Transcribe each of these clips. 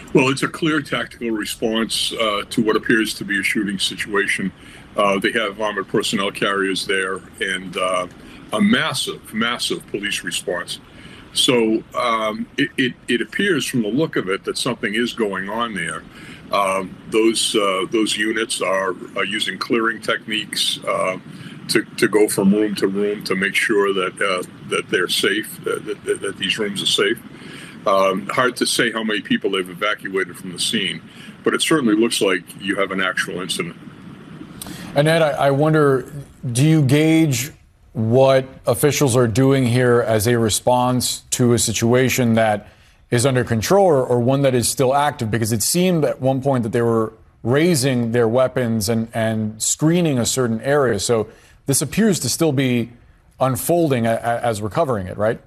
Well, it's a clear tactical response to what appears to be a shooting situation. They have armored personnel carriers there and a massive police response. So it appears from the look of it that something is going on there. Those units are using clearing techniques to go from room to room to make sure that they're safe, that these rooms are safe. Hard to say how many people they've evacuated from the scene, but it certainly looks like you have an actual incident. Annette, I wonder, do you gauge what officials are doing here as a response to a situation that is under control or one that is still active? Because it seemed at one point that they were raising their weapons and screening a certain area. So this appears to still be unfolding as we're covering it, right?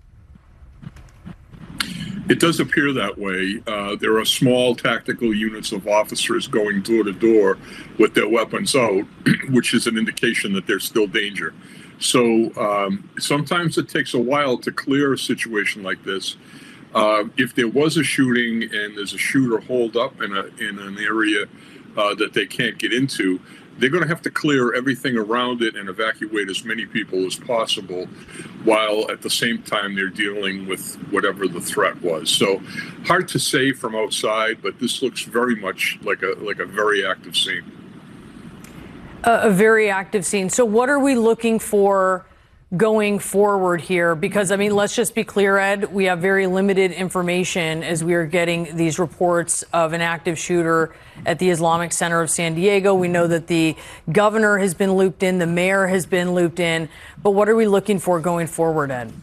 It does appear that way. There are small tactical units of officers going door to door with their weapons out, which is an indication that there's still danger. So sometimes it takes a while to clear a situation like this. If there was a shooting and there's a shooter holed up in an area that they can't get into, they're going to have to clear everything around it and evacuate as many people as possible, while at the same time they're dealing with whatever the threat was. So hard to say from outside, but this looks very much like a very active scene. A very active scene. So what are we looking for going forward here? Because, I mean, let's just be clear, Ed, we have very limited information as we are getting these reports of an active shooter at the Islamic Center of San Diego. We know that the governor has been looped in, the mayor has been looped in. But what are we looking for going forward, Ed?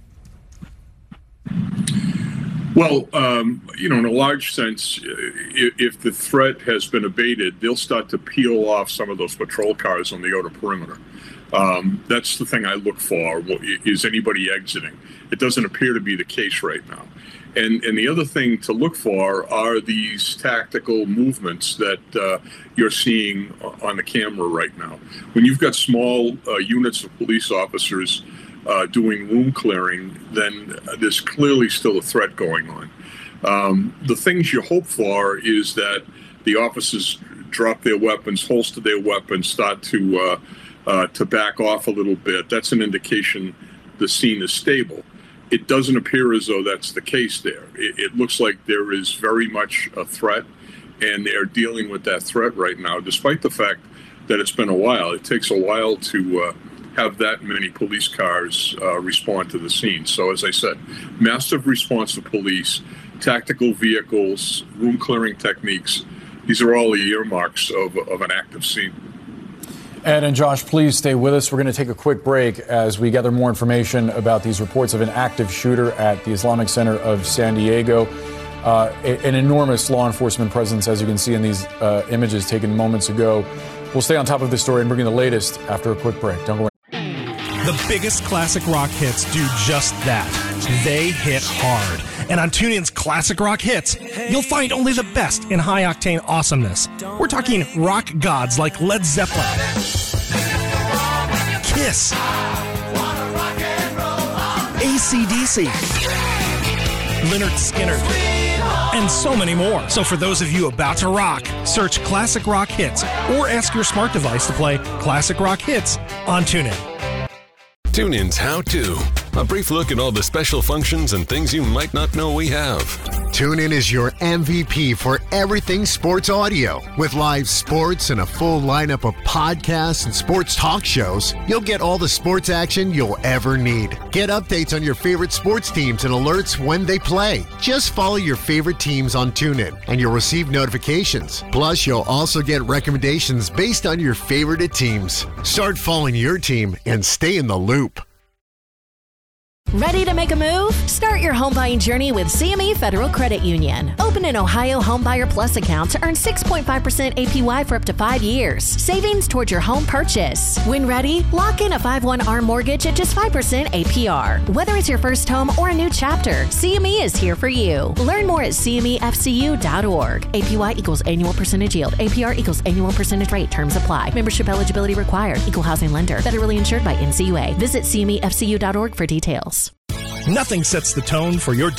Well, in a large sense, if the threat has been abated, they'll start to peel off some of those patrol cars on the outer perimeter. That's the thing I look for. Is anybody exiting? It doesn't appear to be the case right now. And the other thing to look for are these tactical movements that you're seeing on the camera right now. When you've got small units of police officers doing room clearing, then there's clearly still a threat going on. The things you hope for is that the officers drop their weapons, holster their weapons, start to back off a little bit. That's an indication the scene is stable. It doesn't appear as though that's the case there. It looks like there is very much a threat, and they're dealing with that threat right now, despite the fact that it's been a while. It takes a while to have that many police cars respond to the scene. So as I said, massive response to police, tactical vehicles, room clearing techniques. These are all the earmarks of an active scene. Ed and Josh, please stay with us. We're going to take a quick break as we gather more information about these reports of an active shooter at the Islamic Center of San Diego. An enormous law enforcement presence, as you can see in these images taken moments ago. We'll stay on top of this story and bring you the latest after a quick break. Don't go away. The biggest classic rock hits do just that. They hit hard. And on TuneIn's Classic Rock Hits, you'll find only the best in high-octane awesomeness. We're talking rock gods like Led Zeppelin, Kiss, AC/DC, Lynyrd Skynyrd, and so many more. So for those of you about to rock, search Classic Rock Hits or ask your smart device to play Classic Rock Hits on TuneIn. TuneIn's How To. A brief look at all the special functions and things you might not know we have. TuneIn is your MVP for everything sports audio. With live sports and a full lineup of podcasts and sports talk shows, you'll get all the sports action you'll ever need. Get updates on your favorite sports teams and alerts when they play. Just follow your favorite teams on TuneIn and you'll receive notifications. Plus, you'll also get recommendations based on your favorite teams. Start following your team and stay in the loop. Ready to make a move? Start your home buying journey with CME Federal Credit Union. Open an Ohio Homebuyer Plus account to earn 6.5% APY for up to 5 years. Savings towards your home purchase. When ready, lock in a 5/1 ARM mortgage at just 5% APR. Whether it's your first home or a new chapter, CME is here for you. Learn more at CMEFCU.org. APY equals annual percentage yield. APR equals annual percentage rate. Terms apply. Membership eligibility required. Equal housing lender. Federally insured by NCUA. Visit CMEFCU.org for details. Nothing sets the tone for your